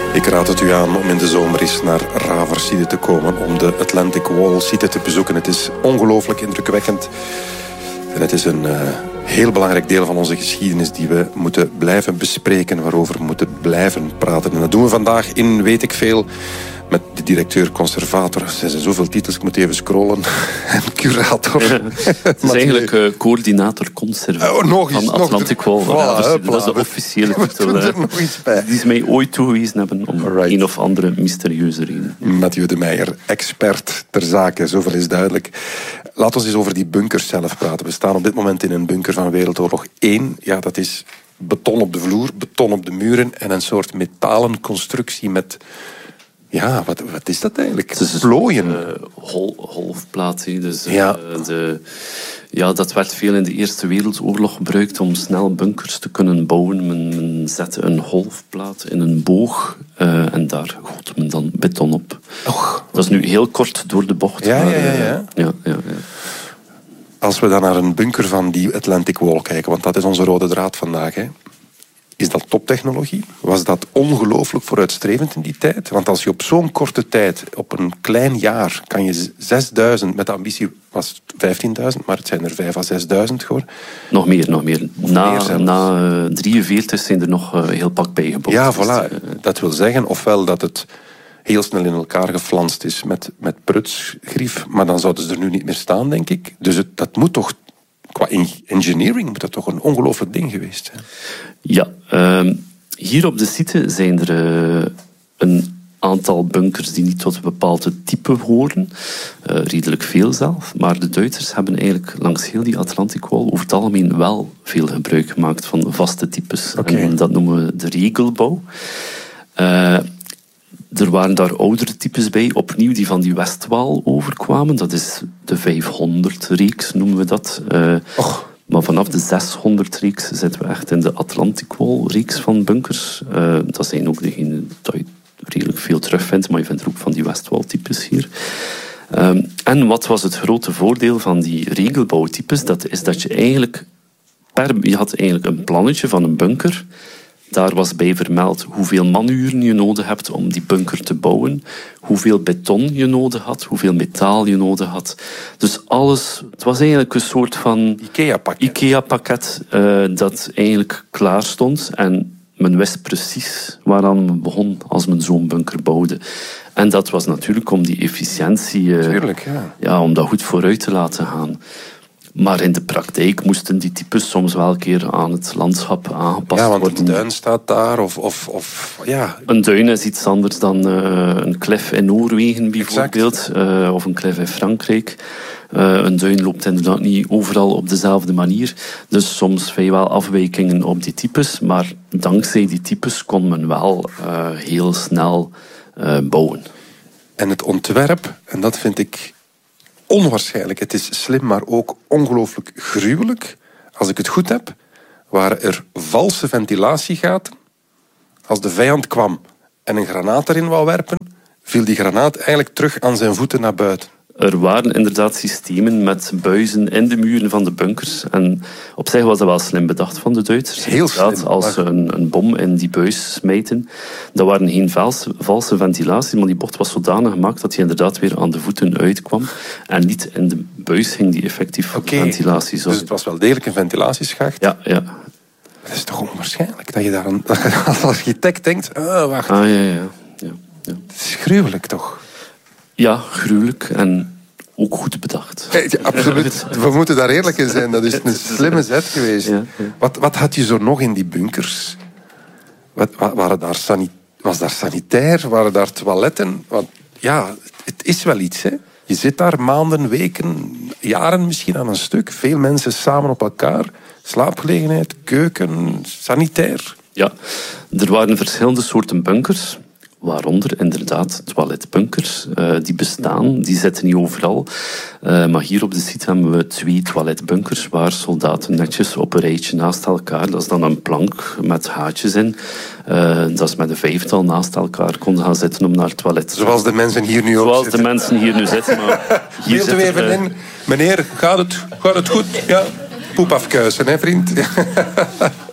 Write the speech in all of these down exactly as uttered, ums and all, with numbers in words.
Ik raad het u aan om in de zomer eens naar Raverside te komen, om de Atlantic Wall site te bezoeken. Het is ongelooflijk indrukwekkend. En het is een uh, heel belangrijk deel van onze geschiedenis die we moeten blijven bespreken, waarover we moeten blijven praten. En dat doen we vandaag in Weet ik Veel met de directeur-conservator. Er zijn zoveel titels, ik moet even scrollen. En curator. Ja, het is eigenlijk uh, coördinator-conservator oh, nog van Atlantic Wall. Voilà, ja, dat is de officiële titel. Er nog iets bij. Die ze mij ooit toegewezen hebben om right. een of andere mysterieuze reden. Mathieu de Meijer, expert ter zake, zoveel is duidelijk. Laten we eens over die bunkers zelf praten. We staan op dit moment in een bunker van Wereldoorlog één. Ja, dat is beton op de vloer, beton op de muren en een soort metalen constructie met... Ja, wat, wat is dat eigenlijk? Het is plooien. Een uh, hol, golfplaat. Dus, uh, ja. De, ja, dat werd veel in de Eerste Wereldoorlog gebruikt om snel bunkers te kunnen bouwen. Men, men zette een golfplaat in een boog uh, en daar goot men dan beton op. Och. Dat is nu heel kort door de bocht. Ja, maar, ja, ja, ja. ja, ja, ja. Als we dan naar een bunker van die Atlantic Wall kijken, want dat is onze rode draad vandaag, hè. Is dat toptechnologie? Was dat ongelooflijk vooruitstrevend in die tijd? Want als je op zo'n korte tijd, op een klein jaar, kan je zesduizend, met de ambitie was vijftienduizend, maar het zijn er vijf à zesduizend geworden. Nog meer, nog meer. Nog na meer na uh, drieënveertig zijn er nog uh, heel pak bijgebouwd. Ja, voilà. Dus, uh, dat wil zeggen, ofwel dat het heel snel in elkaar geflanst is met, met prutsgrief, maar dan zouden ze er nu niet meer staan, denk ik. Dus het, dat moet toch... Qua engineering moet dat toch een ongelooflijk ding geweest zijn? Ja, uh, hier op de site zijn er uh, een aantal bunkers die niet tot een bepaalde type horen. Uh, redelijk veel zelf. Maar de Duitsers hebben eigenlijk langs heel die Atlantic Wall over het algemeen wel veel gebruik gemaakt van vaste types. Okay. En dat noemen we de regelbouw. Uh, Er waren daar oudere types bij, opnieuw die van die Westwaal overkwamen. Dat is de vijfhonderd-reeks, noemen we dat. Uh, maar vanaf de zeshonderd-reeks zitten we echt in de Atlantic Wall-reeks van bunkers. Uh, dat zijn ook degenen die je redelijk veel terugvindt, maar je vindt er ook van die Westwaal-types hier. Um, en wat was het grote voordeel van die regelbouwtypes? Dat is dat je eigenlijk... Per, je had eigenlijk een plannetje van een bunker... Daar was bij vermeld hoeveel manuren je nodig hebt om die bunker te bouwen. Hoeveel beton je nodig had, hoeveel metaal je nodig had. Dus alles, het was eigenlijk een soort van IKEA-pakket, IKEA-pakket uh, dat eigenlijk klaar stond. En men wist precies waaraan men begon als men zo'n bunker bouwde. En dat was natuurlijk om die efficiëntie, uh, Tuurlijk, ja. Ja, om dat goed vooruit te laten gaan. Maar in de praktijk moesten die types soms wel een keer aan het landschap aangepast ja, want worden. een duin staat daar, of... of, of ja. Een duin is iets anders dan uh, een klif in Noorwegen bijvoorbeeld, uh, of een klif in Frankrijk. Uh, een duin loopt inderdaad niet overal op dezelfde manier. Dus soms vind je wel afwijkingen op die types, maar dankzij die types kon men wel uh, heel snel uh, bouwen. En het ontwerp, en dat vind ik... onwaarschijnlijk. Het is slim, maar ook ongelooflijk gruwelijk. Als ik het goed heb, waren er valse ventilatiegaten. Als de vijand kwam en een granaat erin wou werpen, viel die granaat eigenlijk terug aan zijn voeten naar buiten. Er waren inderdaad systemen met buizen in de muren van de bunkers. En op zich was dat wel slim bedacht van de Duitsers. Heel slim. Als ze een, een bom in die buis smijten, dat waren geen valse, valse ventilatie, maar die bocht was zodanig gemaakt dat hij inderdaad weer aan de voeten uitkwam. En niet in de buis ging die effectief voor okay. ventilatie zorgen. Dus het was wel degelijk een ventilatieschacht? Ja, ja. Dat is toch onwaarschijnlijk dat je daar een, als architect denkt, oh, wacht. Ah, ja, ja. ja, ja. Het is gruwelijk toch? Ja, gruwelijk en ook goed bedacht. Ja, absoluut. We moeten daar eerlijk in zijn. Dat is een slimme zet geweest. Ja, ja. Wat, wat had je zo nog in die bunkers? Wat, waren daar sani- was daar sanitair? Waren daar toiletten? Want ja, het is wel iets, hè? Je zit daar maanden, weken, jaren misschien aan een stuk. Veel mensen samen op elkaar. Slaapgelegenheid, keuken, sanitair. Ja, er waren verschillende soorten bunkers. Waaronder inderdaad toiletbunkers. Uh, die bestaan, die zitten niet overal. Uh, maar hier op de site hebben we twee toiletbunkers waar soldaten netjes op een rijtje naast elkaar, dat is dan een plank met haatjes in, uh, dat is met een vijftal naast elkaar konden gaan zitten om naar het toilet. Zoals de mensen hier nu ook Zoals zitten. de mensen hier nu zitten. Maar hier Beeld u even in. Meneer, gaat het, gaat het goed? Ja. Poep afkuisen, hè vriend?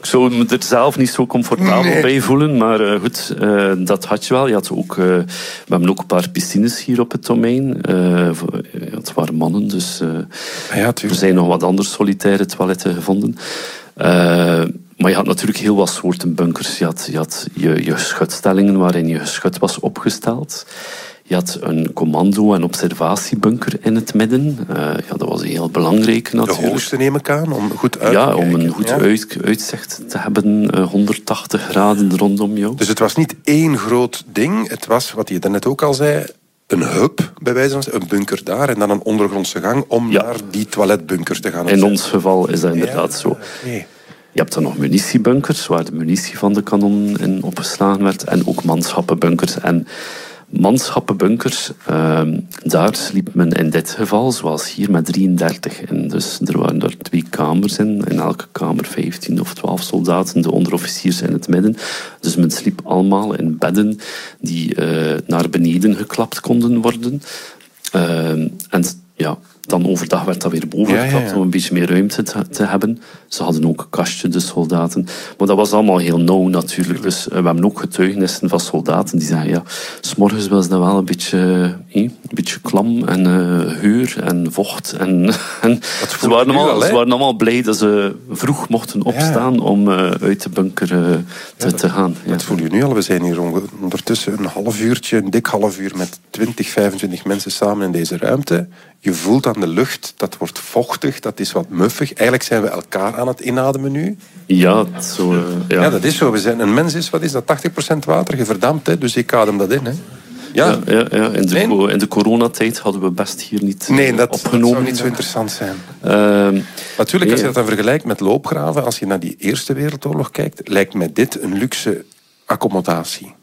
Ik zou me er zelf niet zo comfortabel nee. bij voelen, maar uh, goed, uh, dat had je wel. Je had ook, uh, we hebben ook een paar piscines hier op het domein. Uh, het waren mannen, dus uh, ja, er zijn nog wat andere solitaire toiletten gevonden. Uh, maar je had natuurlijk heel wat soorten bunkers. Je had je, had je, je schutstellingen waarin je geschut was opgesteld. Je had een commando- en observatiebunker in het midden. Uh, ja, dat was heel belangrijk natuurlijk. De hoogste neem ik aan, om goed uit ja, te kijken. om een goed ja. uit, uitzicht te hebben, uh, honderdtachtig graden rondom jou. Dus het was niet één groot ding. Het was, wat je daarnet ook al zei, een hub, bij wijze van een bunker daar, en dan een ondergrondse gang om ja. naar die toiletbunkers te gaan opzetten. In ons geval is dat inderdaad ja, zo. Nee. Je hebt dan nog munitiebunkers, waar de munitie van de kanon in opgeslagen werd, en ook manschappenbunkers. En manschappenbunkers, uh, daar sliep men in dit geval, zoals hier, met drieëndertig in. Dus er waren daar twee kamers in, in elke kamer vijftien of twaalf soldaten, de onderofficiers in het midden. Dus men sliep allemaal in bedden die uh, naar beneden geklapt konden worden. Uh, en ja, dan overdag werd dat weer boven geklapt, ja, ja, ja. om een beetje meer ruimte te, te hebben. Ze hadden ook een kastje, de soldaten. Maar dat was allemaal heel nauw natuurlijk. Dus uh, we hebben ook getuigenissen van soldaten die zeggen, ja, 's morgens was dat wel een beetje, eh, een beetje klam en uh, geur en vocht. En, en ze, waren allemaal, al, ze waren allemaal blij dat ze vroeg mochten opstaan ja. om uh, uit de bunker uh, te, ja, te gaan. Ja. Dat voel je nu al. We zijn hier ondertussen een half uurtje, een dik half uur met twintig, vijfentwintig mensen samen in deze ruimte. Je voelt aan de lucht, dat wordt vochtig, dat is wat muffig. Eigenlijk zijn we elkaar aan het inademen nu. Ja, zo, uh, ja. ja, dat is zo. We zijn, een mens is, wat is dat, tachtig procent water, geverdampt, hè? Dus ik adem dat in. Hè? Ja, ja, ja, ja. In, de, nee. in de coronatijd hadden we best hier niet uh, nee, dat, opgenomen. dat zou niet zo interessant zijn. Uh, Natuurlijk, nee. als je dat dan vergelijkt met loopgraven, als je naar die Eerste Wereldoorlog kijkt, lijkt mij dit een luxe accommodatie.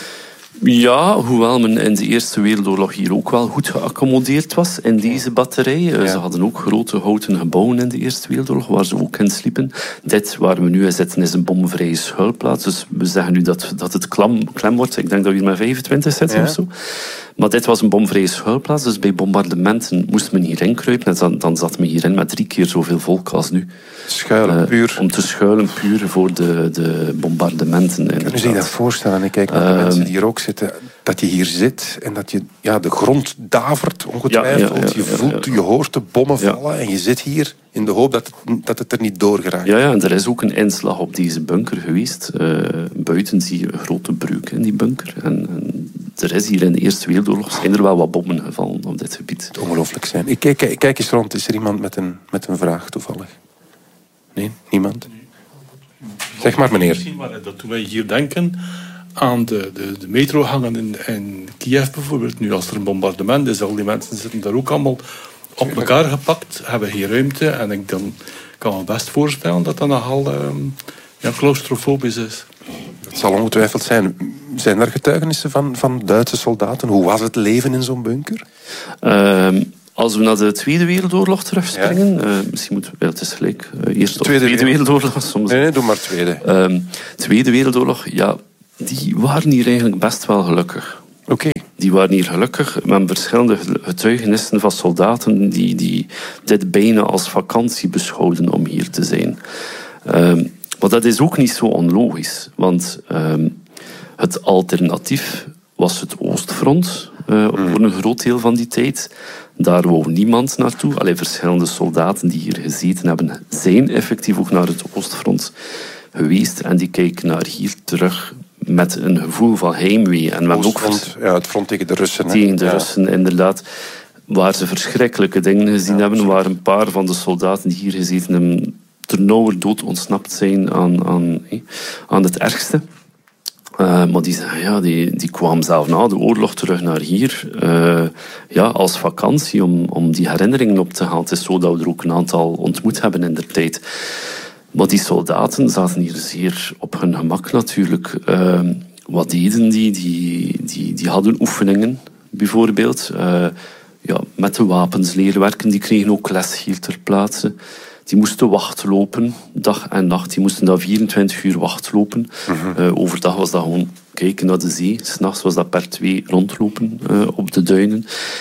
Ja, hoewel men in de Eerste Wereldoorlog hier ook wel goed geaccommodeerd was in deze batterij. Ja. Ze hadden ook grote houten gebouwen in de Eerste Wereldoorlog, waar ze ook in sliepen. Dit, waar we nu in zitten, is een bomvrije schuilplaats. Dus we zeggen nu dat, dat het klam, klem wordt. Ik denk dat we hier met vijfentwintig zitten ja. of zo. Maar dit was een bomvrije schuilplaats, dus bij bombardementen moest men hierin kruipen. En dan, dan zat men hierin met drie keer zoveel volk als nu. Schuilen, uh, puur. Om te schuilen, puur voor de, de bombardementen. Kunnen je zich dat voorstellen? Ik kijk naar de uh, mensen die hier ook zitten. Dat je hier zit en dat je ja, de grond davert, ongetwijfeld. Ja, ja, ja, je voelt, ja, ja. je hoort de bommen vallen ja. en je zit hier in de hoop dat het, dat het er niet doorgeraakt. Ja, ja, en er is ook een inslag op deze bunker geweest. Uh, buiten zie je een grote breuk in die bunker. En, en er is hier in de Eerste Wereldoorlog zijn er wel wat bommen gevallen op dit gebied. Het ongelooflijk zijn. Ik kijk, ik kijk eens rond. Is er iemand met een, met een vraag toevallig? Nee, niemand? Zeg maar, meneer. Misschien maar dat toen wij hier denken aan de, de, de metrogangen in, in Kiev bijvoorbeeld. Nu, als er een bombardement is, al die mensen zitten daar ook allemaal op elkaar gepakt, hebben geen ruimte. En ik dan kan me best voorstellen dat dat nogal um, ja, claustrofobisch is. Dat zal ongetwijfeld zijn. Zijn er getuigenissen van, van Duitse soldaten? Hoe was het leven in zo'n bunker? Uh, Als we naar de Tweede Wereldoorlog terugspringen, ja. uh, misschien moeten we, ja, het is gelijk, uh, eerst de Tweede, tweede Wereldoorlog. Soms. Nee, nee, doe maar Tweede. Uh, tweede Wereldoorlog, ja, die waren hier eigenlijk best wel gelukkig. Oké. Okay. Die waren hier gelukkig. We hebben verschillende getuigenissen van soldaten die, die dit bijna als vakantie beschouwden om hier te zijn. Uh, maar dat is ook niet zo onlogisch, want uh, het alternatief was het Oostfront uh, mm. voor een groot deel van die tijd. Daar wou niemand naartoe. Allee, verschillende soldaten die hier gezeten hebben, zijn effectief ook naar het Oostfront geweest. En die kijken naar hier terug met een gevoel van heimwee. En Oostfront, ook ja, het front tegen de Russen. Tegen de ja. Russen, inderdaad. Waar ze verschrikkelijke dingen gezien ja, hebben. Waar een paar van de soldaten die hier gezeten hebben ternauwernood dood ontsnapt zijn aan, aan, aan het ergste. Uh, maar die, ja, die, die kwam zelf na de oorlog terug naar hier uh, ja, als vakantie om, om die herinneringen op te halen. Het is zo dat we er ook een aantal ontmoet hebben in de tijd. Maar die soldaten zaten hier zeer op hun gemak natuurlijk. Uh, wat deden die? Die, die? die hadden oefeningen, bijvoorbeeld. Uh, ja, met de wapens leren werken. Die kregen ook les hier ter plaatse. Die moesten wachtlopen, dag en nacht. Die moesten daar vierentwintig uur wachtlopen. Uh-huh. Uh, overdag was dat gewoon kijken naar de zee. 'S Nachts was dat per twee rondlopen uh, op de duinen.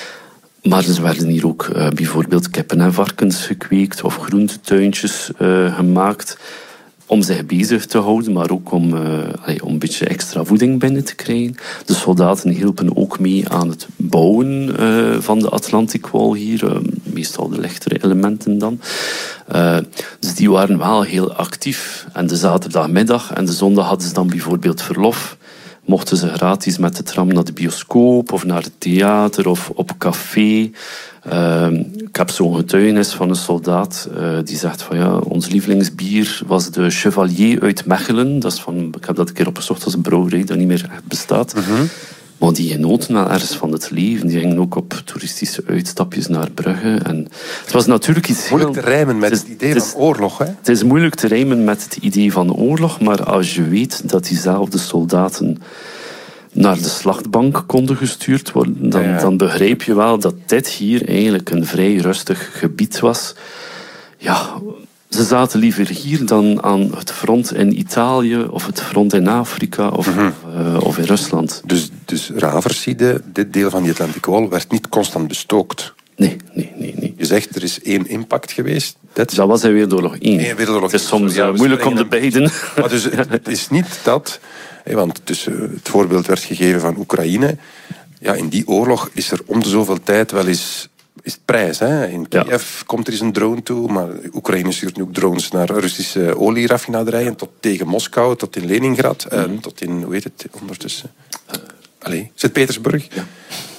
Maar er werden hier ook uh, bijvoorbeeld kippen en varkens gekweekt of groentetuintjes uh, gemaakt. om zich bezig te houden, maar ook om, uh, allee, om een beetje extra voeding binnen te krijgen. De soldaten hielpen ook mee aan het bouwen uh, van de Atlantic Wall hier, uh, meestal de lichtere elementen dan. Uh, dus die waren wel heel actief. En de zaterdagmiddag en de zondag hadden ze dan bijvoorbeeld verlof. Mochten ze gratis met de tram naar de bioscoop of naar het theater of op café. Uh, ik heb zo'n getuigenis van een soldaat uh, die zegt van ja, ons lievelingsbier was de Chevalier uit Mechelen. Dat is van, ik heb dat een keer opgezocht, als een brouwerij dat niet meer echt bestaat. Mm-hmm. Maar die genoten wel ergens van het leven. Die gingen ook op toeristische uitstapjes naar Brugge. En het was natuurlijk iets moeilijk heel... te rijmen met het, is, het idee het is, van oorlog, hè? Het is moeilijk te rijmen met het idee van oorlog, maar als je weet dat diezelfde soldaten naar de slachtbank konden gestuurd worden, dan, ja, ja. dan begrijp je wel dat dit hier eigenlijk een vrij rustig gebied was. Ja, ze zaten liever hier dan aan het front in Italië of het front in Afrika of, mm-hmm. uh, of in Rusland. Dus, dus Raverside, dit deel van die Atlantic Wall, werd niet constant bestookt? Nee, nee, nee. nee. Je zegt, er is één impact geweest. Dat, dat was in Wereldoorlog één. Nee, Wereldoorlog het is soms ja, moeilijk om de beiden. Maar dus, het is niet dat... Want dus, het voorbeeld werd gegeven van Oekraïne. Ja, in die oorlog is er om de zoveel tijd wel eens... is het prijs. Hè? In Kiev ja. komt er eens een drone toe, maar Oekraïne stuurt nu ook drones naar Russische olieraffinaderijen, tot tegen Moskou, tot in Leningrad, mm. en tot in, hoe heet het ondertussen? Uh, Allee, Sint-Petersburg. Ja,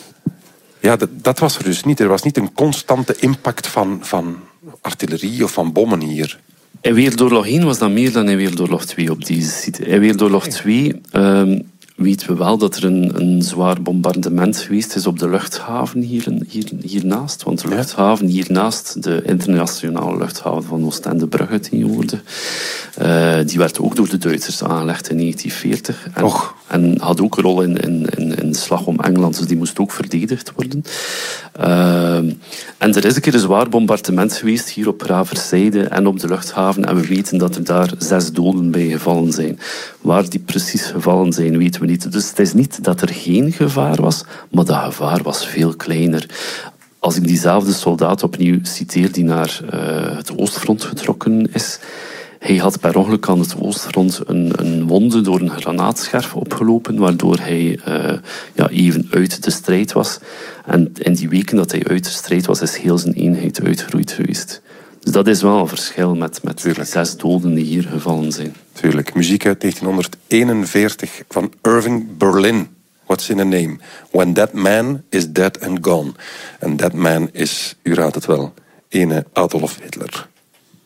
ja dat, dat was er dus niet. Er was niet een constante impact van, van artillerie of van bommen hier. In Wereldoorlog één was dat meer dan in Wereldoorlog twee op deze site. In Wereldoorlog twee... Um, weten we wel dat er een, een zwaar bombardement geweest is op de luchthaven hier, hier, hiernaast. Want de luchthaven hiernaast, de internationale luchthaven van Oostende-Brugge tegenwoordig, uh, die werd ook door de Duitsers aangelegd in negentien veertig. En, en had ook een rol in, in, in de slag om Engeland, dus die moest ook verdedigd worden. Uh, en er is een keer een zwaar bombardement geweest hier op Raverside en op de luchthaven. En we weten dat er daar zes doden bij gevallen zijn. Waar die precies gevallen zijn, weten we niet. Dus het is niet dat er geen gevaar was, maar dat gevaar was veel kleiner. Als ik diezelfde soldaat opnieuw citeer die naar uh, het Oostfront getrokken is, hij had per ongeluk aan het Oostfront een, een wonde door een granaatscherf opgelopen, waardoor hij uh, ja, even uit de strijd was. En in die weken dat hij uit de strijd was, is heel zijn eenheid uitgeroeid geweest. Dus dat is wel een verschil met, met de zes doden die hier gevallen zijn. Tuurlijk. Muziek uit negentien eenenveertig van Irving Berlin. What's in a name? When that man is dead and gone. And that man is, u raadt het wel, ene Adolf Hitler.